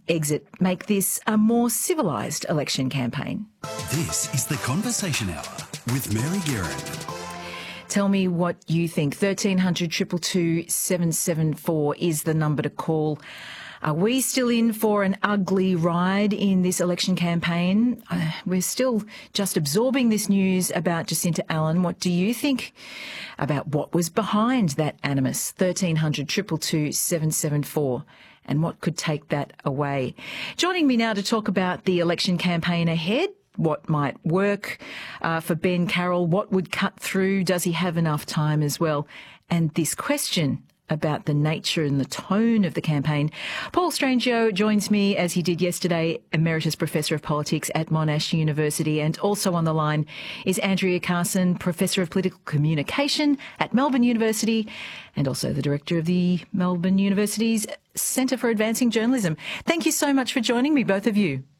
exit make this a more civilised election campaign? This is the Conversation Hour with Mary Guerin. Tell me what you think. 1300 222 774 is the number to call. Are we still in for an ugly ride in this election campaign? We're still just absorbing this news about Jacinta Allan. What do you think about what was behind that animus? 1300 222 774. And what could take that away? Joining me now to talk about the election campaign ahead, what might work for Ben Carroll, what would cut through, does he have enough time as well? And this question about the nature and the tone of the campaign. Paul Strangio joins me, as he did yesterday, Emeritus Professor of Politics at Monash University. And also on the line is Andrea Carson, Professor of Political Communication at Melbourne University and also the Director of the Melbourne University's Centre for Advancing Journalism. Thank you so much for joining me, both of you.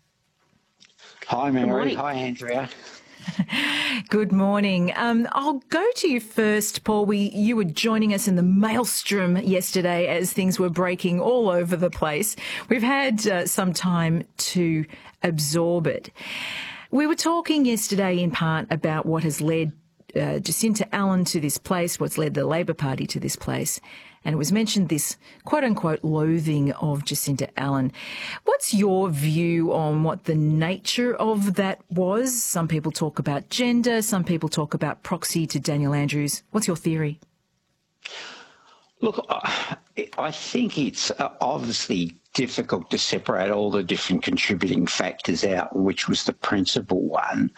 Hi, Mary. Hi, Andrea. Good morning. I'll go to you first, Paul. You were joining us in the maelstrom yesterday as things were breaking all over the place. We've had some time to absorb it. We were talking yesterday in part about what has led Jacinta Allan to this place, what's led the Labor Party to this place. And it was mentioned this quote-unquote loathing of Jacinta Allan. What's your view on what the nature of that was? Some people talk about gender, some people talk about proxy to Daniel Andrews. What's your theory? Look, I think it's obviously difficult to separate all the different contributing factors out, which was the principal one.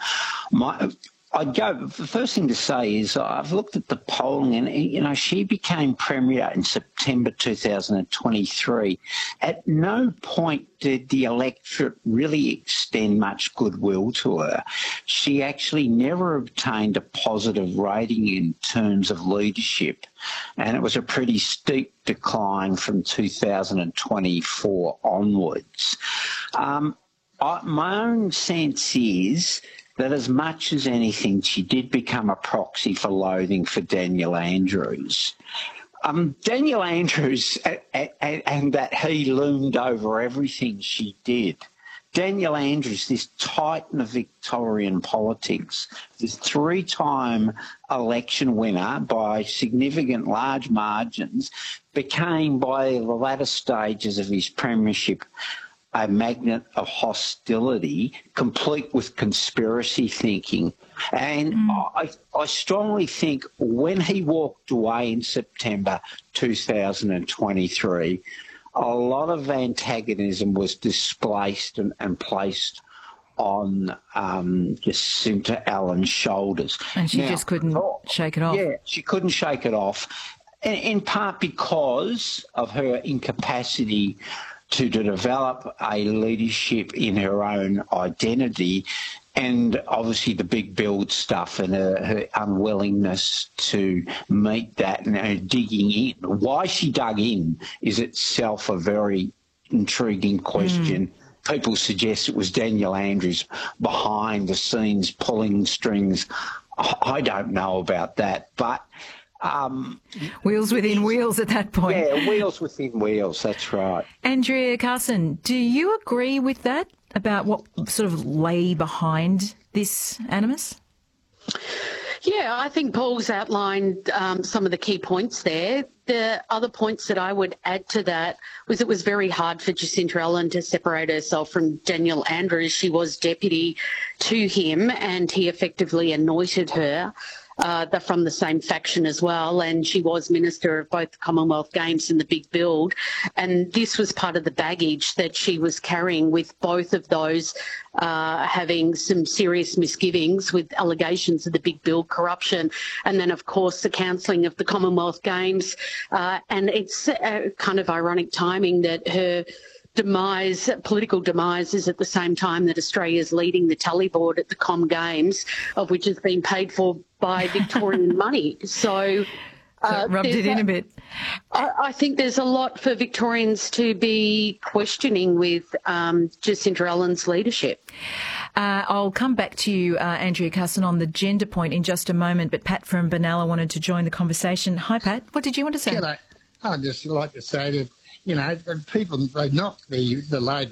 The first thing to say is I've looked at the polling and, she became Premier in September 2023. At no point did the electorate really extend much goodwill to her. She actually never obtained a positive rating in terms of leadership, and it was a pretty steep decline from 2024 onwards. My own sense is that as much as anything, she did become a proxy for loathing for Daniel Andrews. Daniel Andrews, and that he loomed over everything she did. Daniel Andrews, this titan of Victorian politics, this three-time election winner by significant large margins, became by the latter stages of his premiership a magnet of hostility, complete with conspiracy thinking. And I strongly think when he walked away in September 2023, a lot of antagonism was displaced and placed on Jacinta Allan's shoulders. And she just couldn't shake it off. Yeah, she couldn't shake it off, in part because of her incapacity to develop a leadership in her own identity, and obviously the big build stuff and her unwillingness to meet that and her digging in. Why she dug in is itself a very intriguing question. People suggest it was Daniel Andrews behind the scenes pulling strings. I don't know about that, but wheels within wheels at that point. Yeah, wheels within wheels, that's right. Andrea Carson, do you agree with that about what sort of lay behind this animus? Yeah, I think Paul's outlined some of the key points there. The other points that I would add to that was it was very hard for Jacinta Allan to separate herself from Daniel Andrews. She was deputy to him and he effectively anointed her. They're from the same faction as well, and she was Minister of both the Commonwealth Games and the Big Build. And this was part of the baggage that she was carrying, with both of those having some serious misgivings with allegations of the Big Build corruption. And then, of course, the cancelling of the Commonwealth Games. And it's kind of ironic timing that her political demise is at the same time that Australia's leading the tally board at the Com Games, of which has been paid for by Victorian money. So rubbed it in a bit. I think there's a lot for Victorians to be questioning with Jacinta Allan's leadership. I'll come back to you, Andrea Carson, on the gender point in just a moment, but Pat from Benalla wanted to join the conversation. Hi, Pat. What did you want to say? I'd just like to say that, people, they knock the Labor